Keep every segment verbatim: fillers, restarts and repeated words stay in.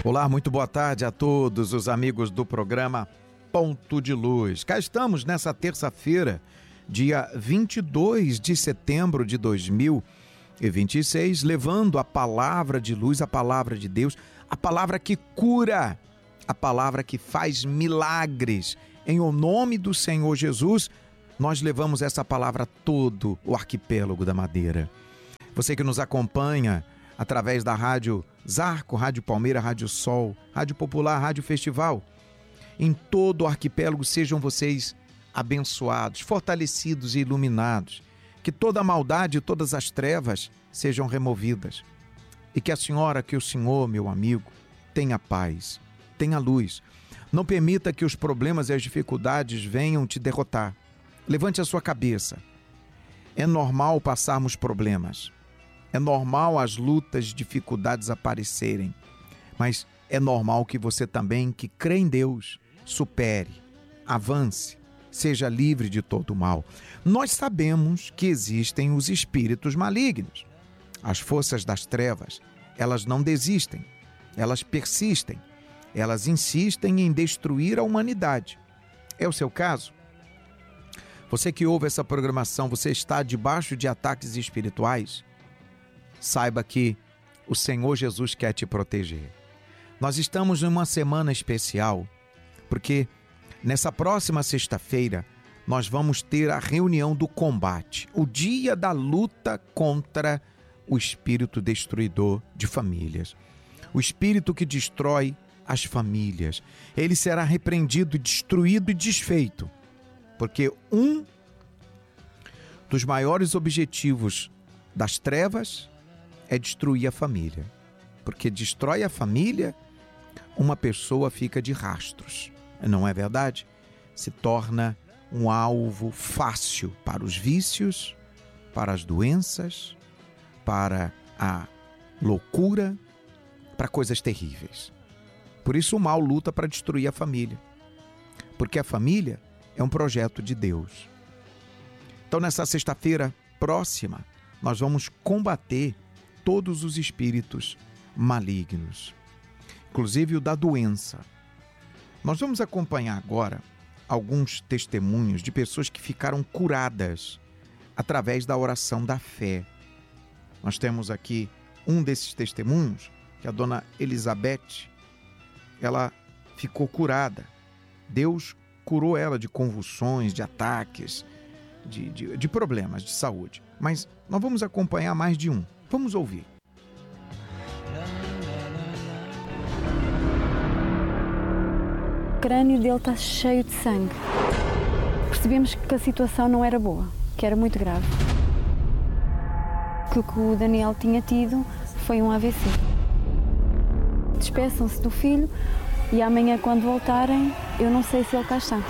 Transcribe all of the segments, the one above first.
Olá, muito boa tarde a todos os amigos do programa Ponto de Luz. Cá estamos nessa terça-feira, dia vinte e dois de setembro de dois mil e vinte e seis, levando a palavra de luz, a palavra de Deus, a palavra que cura, a palavra que faz milagres. Em o nome do Senhor Jesus, nós levamos essa palavra a todo o arquipélago da Madeira. Você que nos acompanha através da Rádio Zarco, Rádio Palmeira, Rádio Sol, Rádio Popular, Rádio Festival, em todo o arquipélago sejam vocês abençoados, fortalecidos e iluminados, que toda a maldade e todas as trevas sejam removidas e que a senhora, que o senhor, meu amigo, tenha paz, tenha luz. Não permita que os problemas e as dificuldades venham te derrotar. Levante a sua cabeça. É normal passarmos problemas. É normal as lutas, dificuldades aparecerem. Mas é normal que você também, que crê em Deus, supere, avance, seja livre de todo o mal. Nós sabemos que existem os espíritos malignos. As forças das trevas, elas não desistem, elas persistem, elas insistem em destruir a humanidade. É o seu caso? Você que ouve essa programação, você está debaixo de ataques espirituais? Saiba que o Senhor Jesus quer te proteger. Nós estamos numa semana especial, porque nessa próxima sexta-feira nós vamos ter a reunião do combate, o dia da luta contra o espírito destruidor de famílias. O espírito que destrói as famílias. Ele será repreendido, destruído e desfeito, porque um dos maiores objetivos das trevas é destruir a família. Porque destrói a família, uma pessoa fica de rastros. Não é verdade? Se torna um alvo fácil para os vícios, para as doenças, para a loucura, para coisas terríveis. Por isso o mal luta para destruir a família. Porque a família é um projeto de Deus. Então nessa sexta-feira próxima, nós vamos combater todos os espíritos malignos, inclusive o da doença. Nós vamos acompanhar agora alguns testemunhos de pessoas que ficaram curadas através da oração da fé. Nós temos aqui um desses testemunhos, que é a dona Elizabeth. Ela ficou curada. Deus curou ela de convulsões, de ataques, de, de, de problemas de saúde. Mas nós vamos acompanhar mais de um. Vamos ouvir. O crânio dele está cheio de sangue. Percebemos que a situação não era boa, que era muito grave. O que o Daniel tinha tido foi um A V C. Despeçam-se do filho e amanhã, quando voltarem, eu não sei se ele cá está.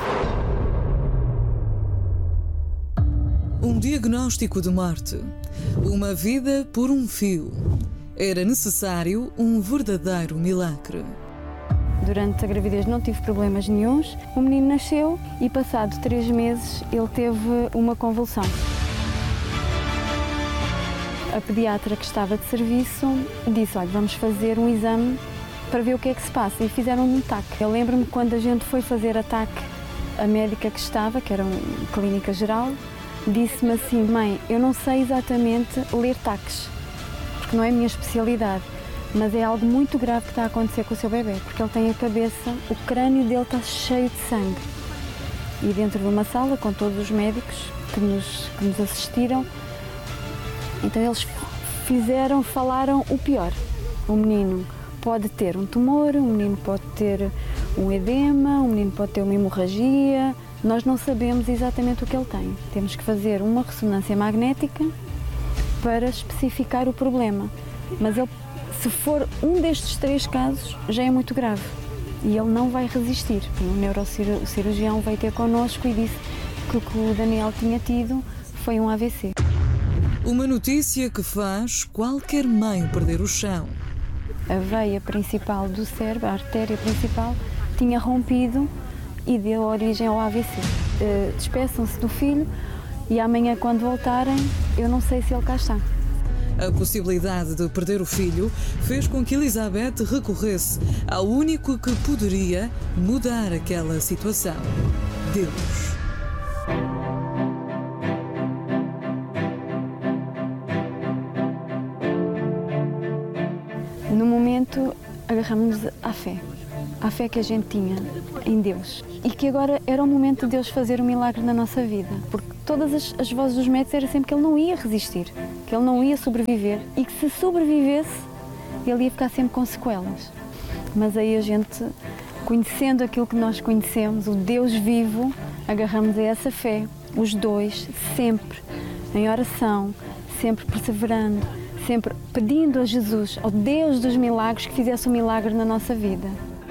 Um diagnóstico de morte. Uma vida por um fio. Era necessário um verdadeiro milagre. Durante a gravidez não tive problemas nenhuns. O menino nasceu e, passado três meses, ele teve uma convulsão. A pediatra que estava de serviço disse: olha, vamos fazer um exame para ver o que é que se passa. E fizeram um T A C. Eu lembro-me quando a gente foi fazer a T A C, a médica que estava, que era uma clínica geral, disse-me assim: mãe, eu não sei exatamente ler T A Cs, porque não é a minha especialidade, mas é algo muito grave que está a acontecer com o seu bebê, porque ele tem a cabeça, o crânio dele está cheio de sangue. E dentro de uma sala, com todos os médicos que nos, que nos assistiram, então eles fizeram, falaram o pior. O menino pode ter um tumor, o menino pode ter um edema, o menino pode ter uma hemorragia. Nós não sabemos exatamente o que ele tem. Temos que fazer uma ressonância magnética para especificar o problema. Mas ele, se for um destes três casos, já é muito grave. E ele não vai resistir. O neurocirurgião veio ter connosco e disse que o que o Daniel tinha tido foi um A V C. Uma notícia que faz qualquer mãe perder o chão. A veia principal do cérebro, a artéria principal, tinha rompido e deu origem ao A V C. Uh, despeçam-se do filho e amanhã, quando voltarem, eu não sei se ele cá está. A possibilidade de perder o filho fez com que Elizabeth recorresse ao único que poderia mudar aquela situação: Deus. No momento, agarramos-nos à fé. À fé que a gente tinha em Deus. E que agora era o momento de Deus fazer um milagre na nossa vida. Porque todas as, as vozes dos médicos eram sempre que ele não ia resistir, que ele não ia sobreviver e que se sobrevivesse, ele ia ficar sempre com sequelas. Mas aí a gente, conhecendo aquilo que nós conhecemos, o Deus vivo, agarramos a essa fé, os dois, sempre em oração, sempre perseverando, sempre pedindo a Jesus, ao Deus dos milagres, que fizesse um milagre na nossa vida.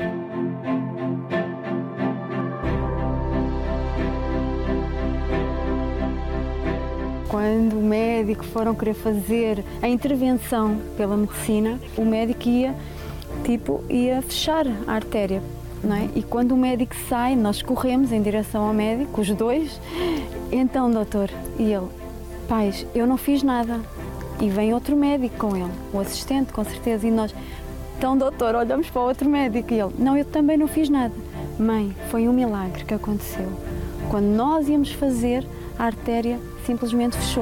Quando o médico foram querer fazer a intervenção pela medicina, o médico ia, tipo, ia fechar a artéria, não é? E quando o médico sai, nós corremos em direção ao médico, os dois. Então, doutor, e ele, pais, eu não fiz nada. E vem outro médico com ele, o assistente, com certeza, e nós, então, doutor, olhamos para o outro médico e ele, não, eu também não fiz nada. Mãe, foi um milagre que aconteceu. Quando nós íamos fazer, a artéria simplesmente fechou.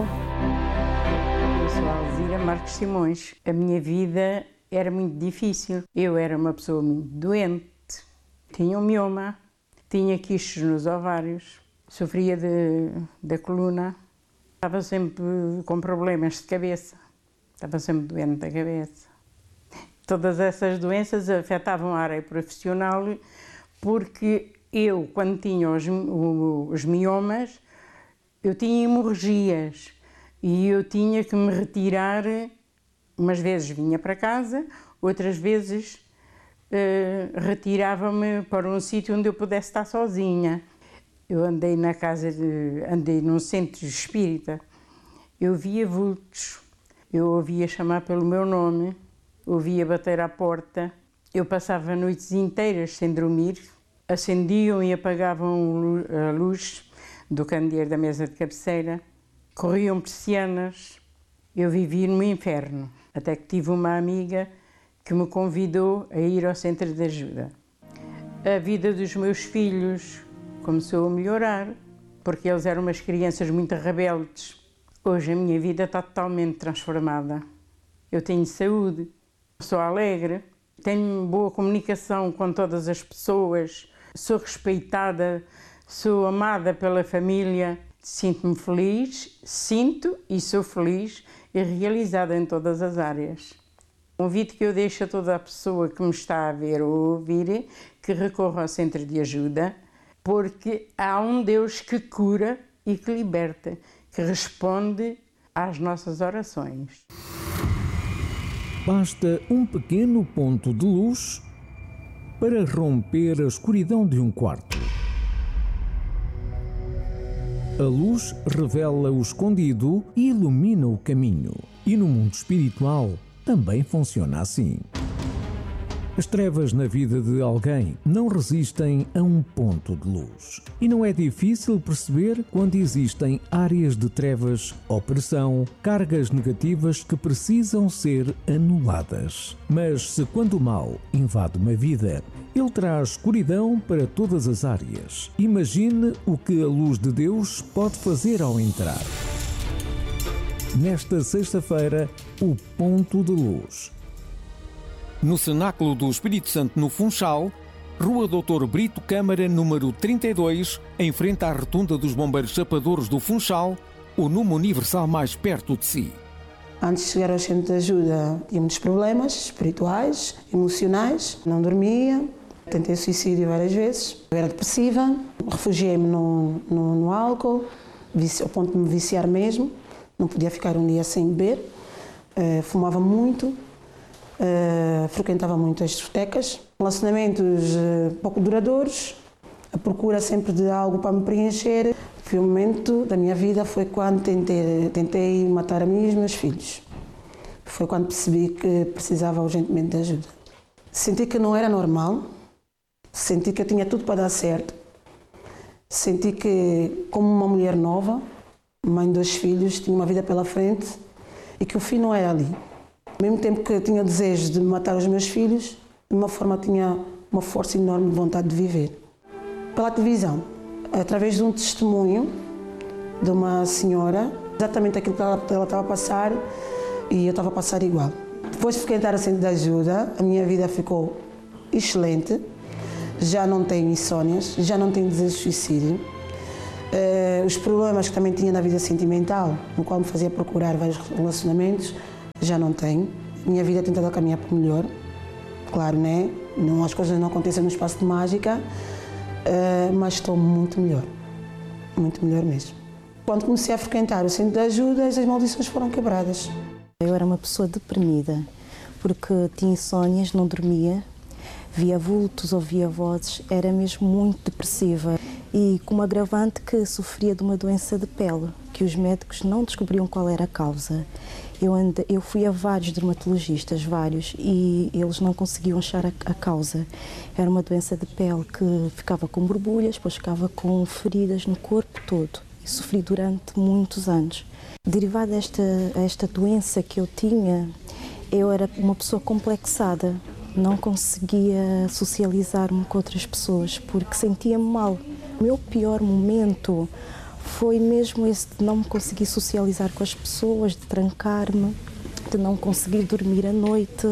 Eu sou a Alzira Marques Simões. A minha vida era muito difícil. Eu era uma pessoa muito doente, tinha um mioma, tinha quistos nos ovários, sofria de, da coluna, estava sempre com problemas de cabeça, estava sempre doente da cabeça. Todas essas doenças afetavam a área profissional porque eu, quando tinha os, os miomas, eu tinha hemorragias e eu tinha que me retirar, umas vezes vinha para casa, outras vezes uh, retirava-me para um sítio onde eu pudesse estar sozinha. Eu andei na casa, de, andei num centro espírita, eu via vultos, eu ouvia chamar pelo meu nome, ouvia bater à porta, eu passava noites inteiras sem dormir, acendiam e apagavam a luz do candeeiro da mesa de cabeceira, corriam persianas, eu vivi no inferno, até que tive uma amiga que me convidou a ir ao centro de ajuda. A vida dos meus filhos começou a melhorar, porque eles eram umas crianças muito rebeldes. Hoje a minha vida está totalmente transformada. Eu tenho saúde, sou alegre, tenho boa comunicação com todas as pessoas, sou respeitada, sou amada pela família, sinto-me feliz, sinto e sou feliz e realizada em todas as áreas. O convite que eu deixo a toda a pessoa que me está a ver ou ouvir, que recorra ao centro de ajuda, porque há um Deus que cura e que liberta, que responde às nossas orações. Basta um pequeno ponto de luz para romper a escuridão de um quarto. A luz revela o escondido e ilumina o caminho. E no mundo espiritual também funciona assim. As trevas na vida de alguém não resistem a um ponto de luz. E não é difícil perceber quando existem áreas de trevas, opressão, cargas negativas que precisam ser anuladas. Mas se quando o mal invade uma vida, ele traz escuridão para todas as áreas. Imagine o que a luz de Deus pode fazer ao entrar. Nesta sexta-feira, o ponto de luz. No Cenáculo do Espírito Santo, no Funchal, Rua doutor Brito Câmara, número trinta e dois, em frente à Rotunda dos Bombeiros Chapadores do Funchal, o número universal mais perto de si. Antes de chegar ao centro de ajuda, tinha muitos problemas espirituais, emocionais, não dormia, tentei suicídio várias vezes, eu era depressiva, refugiei-me no, no, no álcool, ao ponto de me viciar mesmo, não podia ficar um dia sem beber, uh, fumava muito, Uh, frequentava muito as discotecas, relacionamentos uh, pouco duradouros, a procura sempre de algo para me preencher. Foi um momento da minha vida, foi quando tentei, tentei matar a mim e os meus filhos. Foi quando percebi que precisava urgentemente de ajuda. Senti que não era normal, senti que eu tinha tudo para dar certo, senti que, como uma mulher nova, mãe de dois filhos, tinha uma vida pela frente, e e que o fim não era ali. Ao mesmo tempo que eu tinha o desejo de matar os meus filhos, de uma forma tinha uma força enorme de vontade de viver. Pela televisão, através de um testemunho de uma senhora, exatamente aquilo que ela, ela estava a passar e eu estava a passar igual. Depois de frequentar o centro de ajuda, a minha vida ficou excelente, já não tenho insónias, já não tenho desejo de suicídio. Uh, os problemas que também tinha na vida sentimental, no qual me fazia procurar vários relacionamentos, já não tenho. Minha vida tem tentado caminhar para o melhor, claro, né? Não, as coisas não acontecem no espaço de mágica, uh, mas estou muito melhor, muito melhor mesmo. Quando comecei a frequentar o centro de ajuda, as maldições foram quebradas. Eu era uma pessoa deprimida, porque tinha insónias, não dormia, via vultos, ouvia vozes, era mesmo muito depressiva. E com uma agravante que sofria de uma doença de pele, que os médicos não descobriam qual era a causa. Eu, ande, eu fui a vários dermatologistas, vários, e eles não conseguiam achar a, a causa. Era uma doença de pele que ficava com borbulhas, depois ficava com feridas no corpo todo. E sofri durante muitos anos. Derivado desta esta doença que eu tinha, eu era uma pessoa complexada. Não conseguia socializar-me com outras pessoas, porque sentia-me mal. O meu pior momento foi mesmo esse de não me conseguir socializar com as pessoas, de trancar-me, de não conseguir dormir à noite,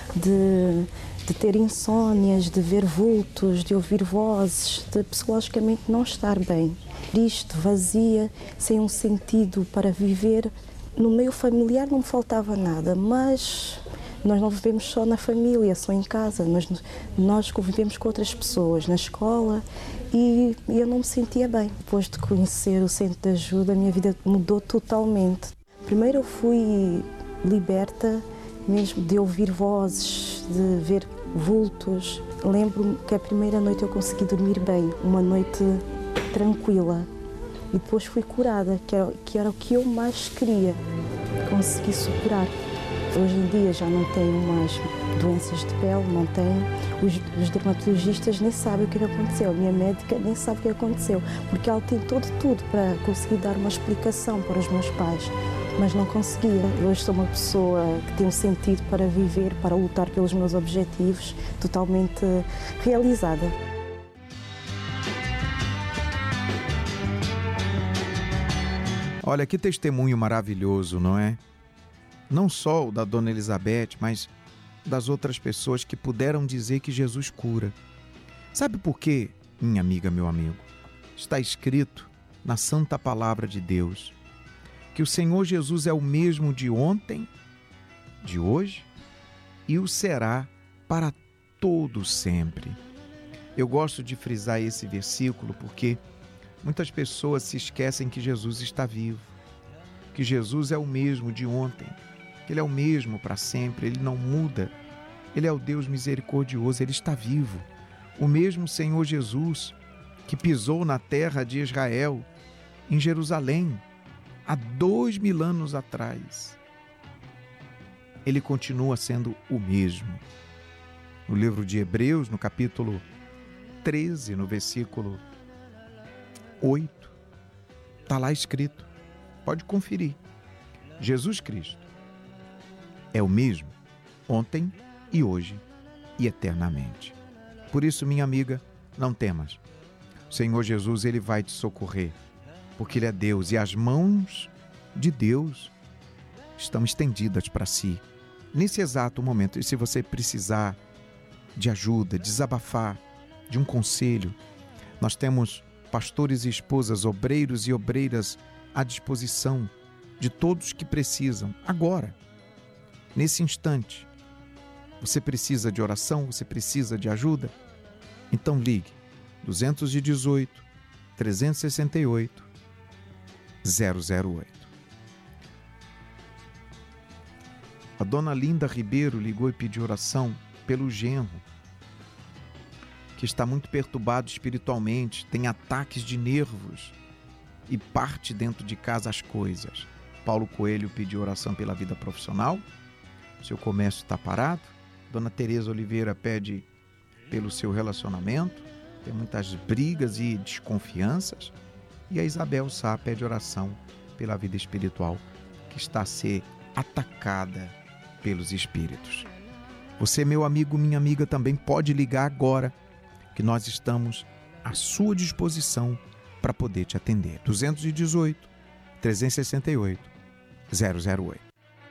de, de ter insónias, de ver vultos, de ouvir vozes, de psicologicamente não estar bem. Triste, vazia, sem um sentido para viver. No meio familiar não me faltava nada, mas nós não vivemos só na família, só em casa, nós, nós convivemos com outras pessoas, na escola, e eu não me sentia bem. Depois de conhecer o centro de ajuda, a minha vida mudou totalmente. Primeiro eu fui liberta mesmo de ouvir vozes, de ver vultos. Lembro-me que a primeira noite eu consegui dormir bem, uma noite tranquila. E depois fui curada, que era, que era o que eu mais queria, consegui superar. Hoje em dia já não tenho mais doenças de pele, não tenho. Os, os dermatologistas nem sabem o que aconteceu, a minha médica nem sabe o que aconteceu, porque ela tem todo tudo para conseguir dar uma explicação para os meus pais, mas não conseguia. Hoje sou uma pessoa que tem um sentido para viver, para lutar pelos meus objetivos, totalmente realizada. Olha, que testemunho maravilhoso, não é? Não só o da Dona Elizabeth, mas das outras pessoas que puderam dizer que Jesus cura. Sabe por quê, minha amiga, meu amigo? Está escrito na Santa Palavra de Deus que o Senhor Jesus é o mesmo de ontem, de hoje e o será para todo sempre. Eu gosto de frisar esse versículo porque muitas pessoas se esquecem que Jesus está vivo, que Jesus é o mesmo de ontem, que Ele é o mesmo para sempre, Ele não muda. Ele é o Deus misericordioso, Ele está vivo. O mesmo Senhor Jesus que pisou na terra de Israel, em Jerusalém, há dois mil anos atrás. Ele continua sendo o mesmo. No livro de Hebreus, no capítulo treze, no versículo oito, está lá escrito, pode conferir. Jesus Cristo é o mesmo ontem e hoje e eternamente. Por isso, minha amiga, não temas. O Senhor Jesus, Ele vai te socorrer, porque Ele é Deus e as mãos de Deus estão estendidas para si, nesse exato momento. E se você precisar de ajuda, desabafar, de um conselho, nós temos pastores e esposas, obreiros e obreiras à disposição de todos que precisam, agora, nesse instante. Você precisa de oração, você precisa de ajuda? Então ligue dois um oito, três seis oito, zero zero oito. A dona Linda Ribeiro ligou e pediu oração pelo genro, que está muito perturbado espiritualmente, tem ataques de nervos e parte dentro de casa as coisas. Paulo Coelho pediu oração pela vida profissional, seu comércio está parado. Dona Tereza Oliveira pede pelo seu relacionamento, tem muitas brigas e desconfianças. E a Isabel Sá pede oração pela vida espiritual, que está a ser atacada pelos espíritos. Você, meu amigo, minha amiga, também pode ligar agora, que nós estamos à sua disposição para poder te atender. dois um oito, três seis oito, zero zero oito.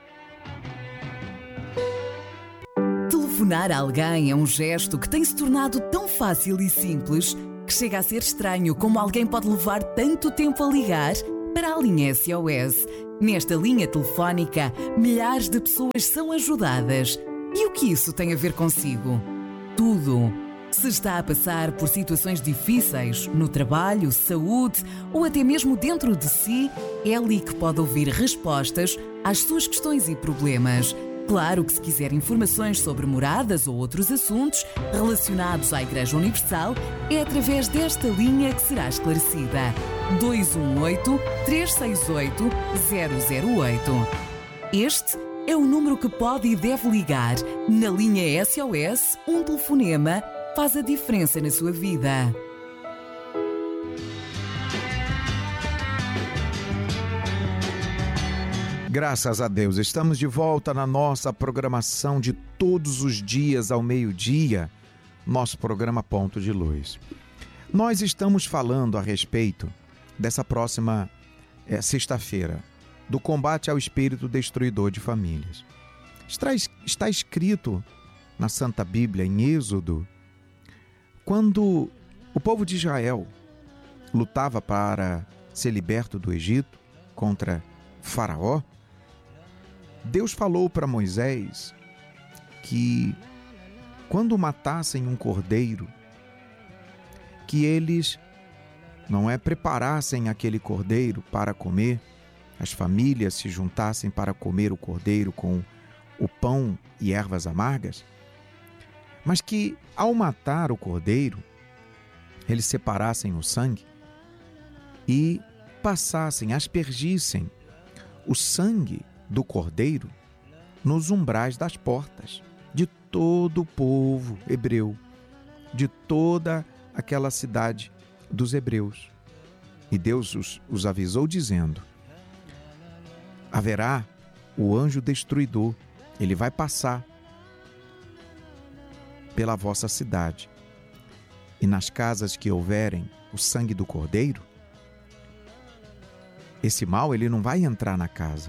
Telefonar a alguém é um gesto que tem se tornado tão fácil e simples que chega a ser estranho como alguém pode levar tanto tempo a ligar para a linha S O S. Nesta linha telefónica, milhares de pessoas são ajudadas. E o que isso tem a ver consigo? Tudo. Se está a passar por situações difíceis no trabalho, saúde ou até mesmo dentro de si, é ali que pode ouvir respostas às suas questões e problemas. Claro que se quiser informações sobre moradas ou outros assuntos relacionados à Igreja Universal, é através desta linha que será esclarecida. dois um oito, três seis oito, zero zero oito. Este é o número que pode e deve ligar. Na linha S O S, um telefonema faz a diferença na sua vida. Graças a Deus, estamos de volta na nossa programação de todos os dias ao meio-dia, nosso programa Ponto de Luz. Nós estamos falando a respeito dessa próxima é, sexta-feira, do combate ao espírito destruidor de famílias. Está, está escrito na Santa Bíblia, em Êxodo, quando o povo de Israel lutava para ser liberto do Egito contra Faraó, Deus falou para Moisés que quando matassem um cordeiro, que eles não é preparassem aquele cordeiro para comer, as famílias se juntassem para comer o cordeiro com o pão e ervas amargas, mas que ao matar o cordeiro, eles separassem o sangue e passassem, aspergissem o sangue do cordeiro nos umbrais das portas de todo o povo hebreu, de toda aquela cidade dos hebreus. E Deus os, os avisou dizendo: haverá o anjo destruidor, ele vai passar pela vossa cidade, e nas casas que houverem o sangue do cordeiro, esse mal ele não vai entrar na casa.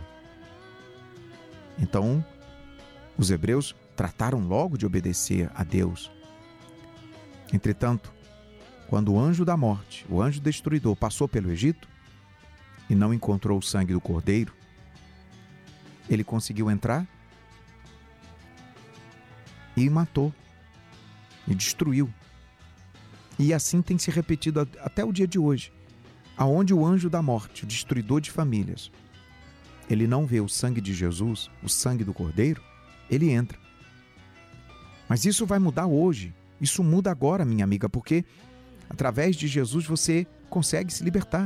Então, os hebreus trataram logo de obedecer a Deus. Entretanto, quando o anjo da morte, o anjo destruidor, passou pelo Egito e não encontrou o sangue do cordeiro, ele conseguiu entrar e matou, e destruiu. E assim tem se repetido até o dia de hoje, aonde o anjo da morte, o destruidor de famílias, ele não vê o sangue de Jesus, o sangue do cordeiro, ele entra. Mas isso vai mudar hoje, isso muda agora, minha amiga, porque através de Jesus você consegue se libertar.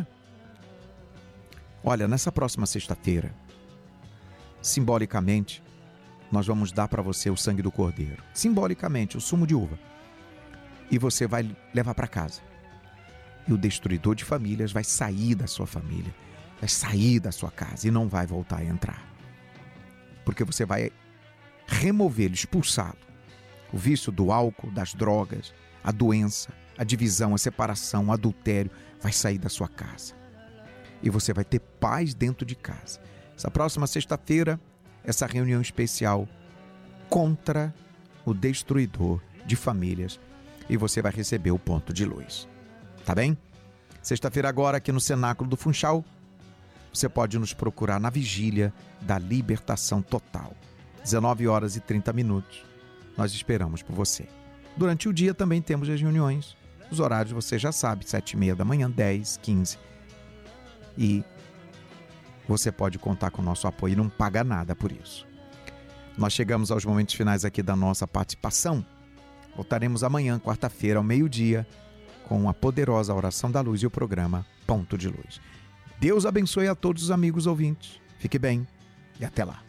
Olha, nessa próxima sexta-feira, simbolicamente, nós vamos dar para você o sangue do cordeiro. Simbolicamente, o sumo de uva. E você vai levar para casa. E o destruidor de famílias vai sair da sua família, vai sair da sua casa e não vai voltar a entrar. Porque você vai removê-lo, expulsá-lo. O vício do álcool, das drogas, a doença, a divisão, a separação, o adultério, vai sair da sua casa. E você vai ter paz dentro de casa. Essa próxima sexta-feira, essa reunião especial contra o destruidor de famílias. E você vai receber o ponto de luz. Tá bem? Sexta-feira agora, aqui no Cenáculo do Funchal, você pode nos procurar na vigília da libertação total. dezenove horas e trinta minutos. Nós esperamos por você. Durante o dia também temos as reuniões. Os horários você já sabe, sete e meia da manhã, dez, quinze. E você pode contar com o nosso apoio e não paga nada por isso. Nós chegamos aos momentos finais aqui da nossa participação. Voltaremos amanhã, quarta-feira, ao meio-dia, com a poderosa oração da luz e o programa Ponto de Luz. Deus abençoe a todos os amigos ouvintes. Fique bem e até lá.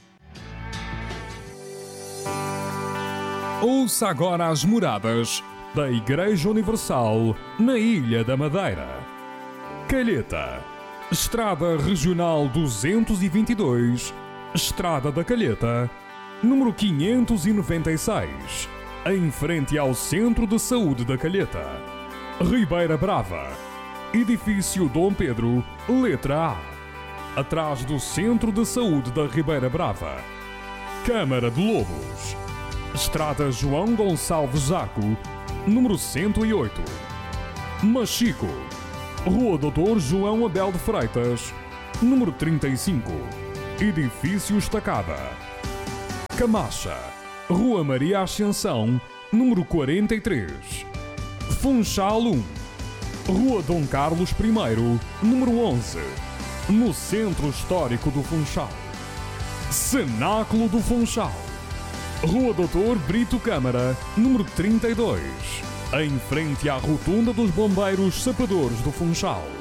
Ouça agora as moradas da Igreja Universal na Ilha da Madeira. Calheta, Estrada Regional duzentos e vinte e dois, Estrada da Calheta, número quinhentos e noventa e seis, em frente ao Centro de Saúde da Calheta. Ribeira Brava, edifício Dom Pedro, letra A, atrás do Centro de Saúde da Ribeira Brava. Câmara de Lobos, Estrada João Gonçalves Zaco, número cento e oito. Machico, Rua doutor João Abel de Freitas, número trinta e cinco, edifício Estacada. Camacha, Rua Maria Ascensão, número quarenta e três. Funchal um, Rua Dom Carlos I, número onze, no Centro Histórico do Funchal. Cenáculo do Funchal, Rua doutor Brito Câmara, número trinta e dois, em frente à Rotunda dos Bombeiros Sapadores do Funchal.